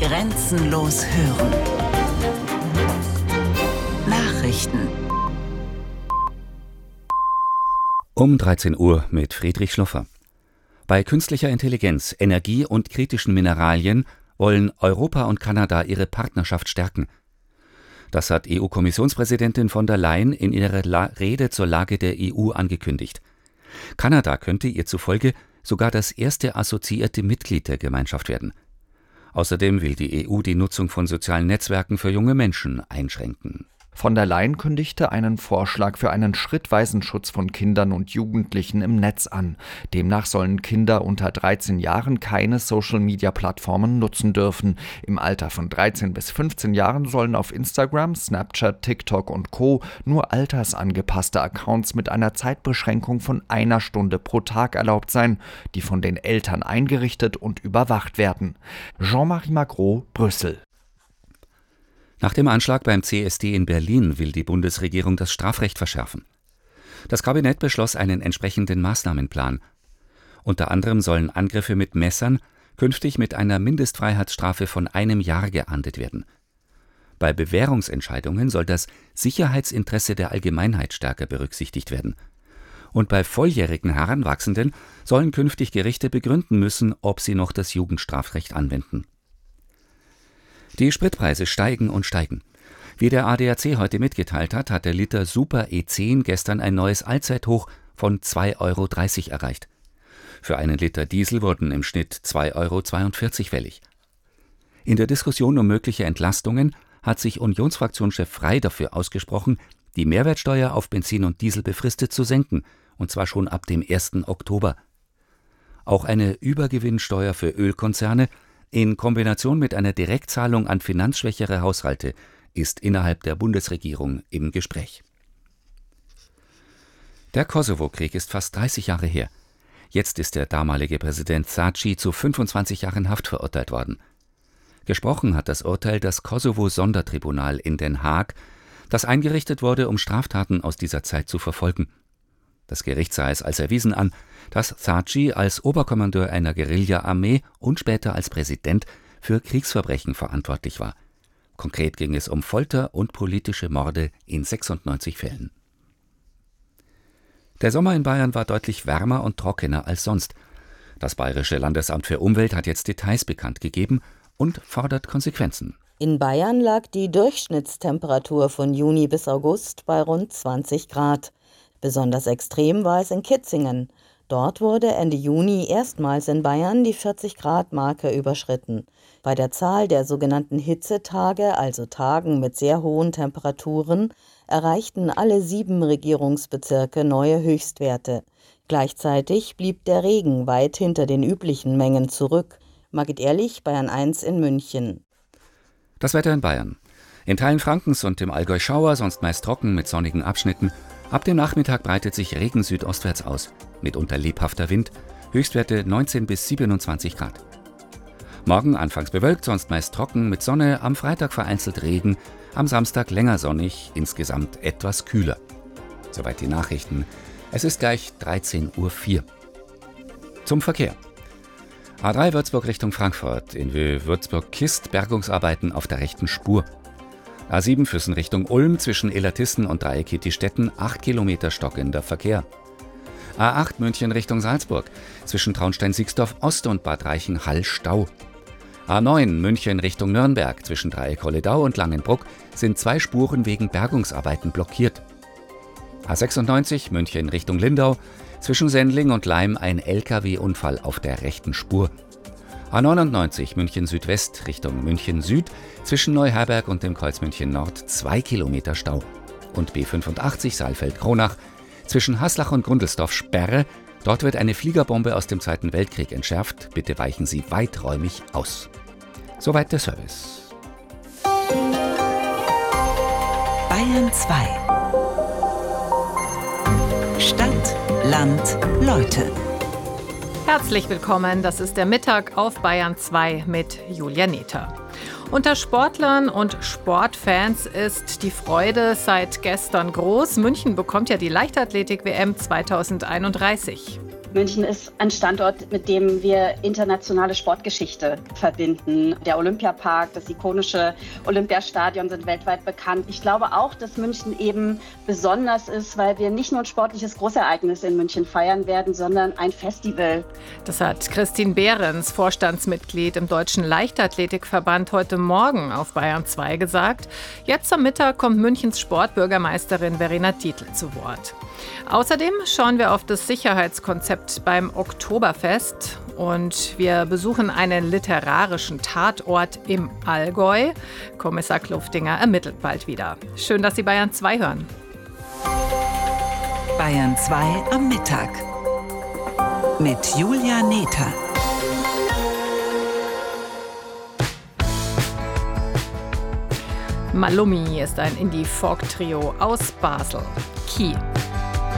Grenzenlos hören. Nachrichten. Um 13 Uhr mit Friedrich Schluffer. Bei künstlicher Intelligenz, Energie und kritischen Mineralien wollen Europa und Kanada ihre Partnerschaft stärken. Das hat EU-Kommissionspräsidentin von der Leyen in ihrer Rede zur Lage der EU angekündigt. Kanada könnte ihr zufolge sogar das erste assoziierte Mitglied der Gemeinschaft werden. Außerdem will die EU die Nutzung von sozialen Netzwerken für junge Menschen einschränken. Von der Leyen kündigte einen Vorschlag für einen schrittweisen Schutz von Kindern und Jugendlichen im Netz an. Demnach sollen Kinder unter 13 Jahren keine Social-Media-Plattformen nutzen dürfen. Im Alter von 13 bis 15 Jahren sollen auf Instagram, Snapchat, TikTok und Co. nur altersangepasste Accounts mit einer Zeitbeschränkung von 1 Stunde pro Tag erlaubt sein, die von den Eltern eingerichtet und überwacht werden. Jean-Marie Magro, Brüssel. Nach dem Anschlag beim CSD in Berlin will die Bundesregierung das Strafrecht verschärfen. Das Kabinett beschloss einen entsprechenden Maßnahmenplan. Unter anderem sollen Angriffe mit Messern künftig mit einer Mindestfreiheitsstrafe von 1 Jahr geahndet werden. Bei Bewährungsentscheidungen soll das Sicherheitsinteresse der Allgemeinheit stärker berücksichtigt werden. Und bei volljährigen Heranwachsenden sollen künftig Gerichte begründen müssen, ob sie noch das Jugendstrafrecht anwenden. Die Spritpreise steigen und steigen. Wie der ADAC heute mitgeteilt hat, hat der Liter Super E10 gestern ein neues Allzeithoch von 2,30 € erreicht. Für einen Liter Diesel wurden im Schnitt 2,42 € fällig. In der Diskussion um mögliche Entlastungen hat sich Unionsfraktionschef Frey dafür ausgesprochen, die Mehrwertsteuer auf Benzin und Diesel befristet zu senken, und zwar schon ab dem 1. Oktober. Auch eine Übergewinnsteuer für Ölkonzerne in Kombination mit einer Direktzahlung an finanzschwächere Haushalte ist innerhalb der Bundesregierung im Gespräch. Der Kosovo-Krieg ist fast 30 Jahre her. Jetzt ist der damalige Präsident Thaci zu 25 Jahren Haft verurteilt worden. Gesprochen hat das Urteil das Kosovo-Sondertribunal in Den Haag, das eingerichtet wurde, um Straftaten aus dieser Zeit zu verfolgen. Das Gericht sah es als erwiesen an, dass Thaci als Oberkommandeur einer Guerilla-Armee und später als Präsident für Kriegsverbrechen verantwortlich war. Konkret ging es um Folter und politische Morde in 96 Fällen. Der Sommer in Bayern war deutlich wärmer und trockener als sonst. Das Bayerische Landesamt für Umwelt hat jetzt Details bekannt gegeben und fordert Konsequenzen. In Bayern lag die Durchschnittstemperatur von Juni bis August bei rund 20 Grad. Besonders extrem war es in Kitzingen. Dort wurde Ende Juni erstmals in Bayern die 40-Grad-Marke überschritten. Bei der Zahl der sogenannten Hitzetage, also Tagen mit sehr hohen Temperaturen, erreichten alle 7 Regierungsbezirke neue Höchstwerte. Gleichzeitig blieb der Regen weit hinter den üblichen Mengen zurück. Margit Ehrlich, Bayern 1 in München. Das Wetter in Bayern. In Teilen Frankens und im Allgäu Schauer, sonst meist trocken mit sonnigen Abschnitten. Ab dem Nachmittag breitet sich Regen südostwärts aus, mitunter lebhafter Wind, Höchstwerte 19 bis 27 Grad. Morgen anfangs bewölkt, sonst meist trocken, mit Sonne, am Freitag vereinzelt Regen, am Samstag länger sonnig, insgesamt etwas kühler. Soweit die Nachrichten. Es ist gleich 13:04 Uhr. Zum Verkehr. A3 Würzburg Richtung Frankfurt, in Höhe Würzburg-Kist, Bergungsarbeiten auf der rechten Spur. A7 Füssen Richtung Ulm zwischen Illertissen und Dreieck-Kettistetten 8 Kilometer stockender Verkehr. A8 München Richtung Salzburg zwischen Traunstein-Sixdorf Ost und Bad Reichenhall Stau. A9 München Richtung Nürnberg zwischen Dreieck-Holledau und Langenbruck sind 2 Spuren wegen Bergungsarbeiten blockiert. A96 München Richtung Lindau zwischen Sendling und Laim ein LKW-Unfall auf der rechten Spur. A99 München Südwest Richtung München Süd zwischen Neuherberg und dem Kreuz München Nord 2 Kilometer Stau. Und B85 Saalfeld-Kronach zwischen Haslach und Grundelsdorf Sperre. Dort wird eine Fliegerbombe aus dem Zweiten Weltkrieg entschärft. Bitte weichen Sie weiträumig aus. Soweit der Service. Bayern 2. Stadt, Land, Leute. Herzlich willkommen, das ist der Mittag auf Bayern 2 mit Julia Nether. Unter Sportlern und Sportfans ist die Freude seit gestern groß. München bekommt ja die Leichtathletik-WM 2031. München ist ein Standort, mit dem wir internationale Sportgeschichte verbinden. Der Olympiapark, das ikonische Olympiastadion sind weltweit bekannt. Ich glaube auch, dass München eben besonders ist, weil wir nicht nur ein sportliches Großereignis in München feiern werden, sondern ein Festival. Das hat Christine Behrens, Vorstandsmitglied im Deutschen Leichtathletikverband, heute Morgen auf Bayern 2 gesagt. Jetzt am Mittag kommt Münchens Sportbürgermeisterin Verena Dietl zu Wort. Außerdem schauen wir auf das Sicherheitskonzept beim Oktoberfest und wir besuchen einen literarischen Tatort im Allgäu. Kommissar Kluftinger ermittelt bald wieder. Schön, dass Sie Bayern 2 hören. Bayern 2 am Mittag mit Julia Nether. Malumi ist ein Indie-Folk-Trio aus Basel. Key.